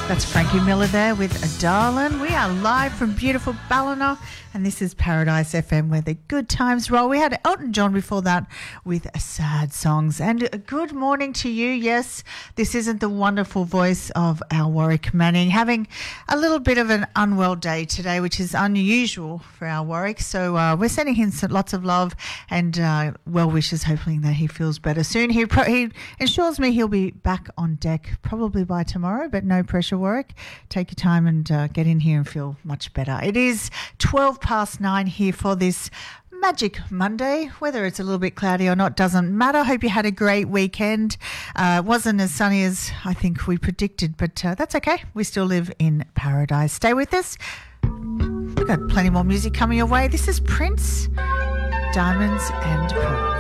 That's Frankie Miller there with a Darlin'. We are live from beautiful Ballina, and this is Paradise FM where the good times roll. We had Elton John before that with sad songs. And a good morning to you. Yes, this isn't the wonderful voice of our Warwick Manning, having a little bit of an unwell day today, which is unusual for our Warwick. So we're sending him lots of love and well wishes, hoping that he feels better soon. He assures me he'll be back on deck probably by tomorrow, but no pressure, Warwick. Take your time and get in here and feel much better. It is 9:12 here for this Magic Monday. Whether it's a little bit cloudy or not doesn't matter. Hope you had a great weekend. It wasn't as sunny as I think we predicted, but that's okay. We still live in paradise. Stay with us. We've got plenty more music coming your way. This is Prince, Diamonds and Pearls.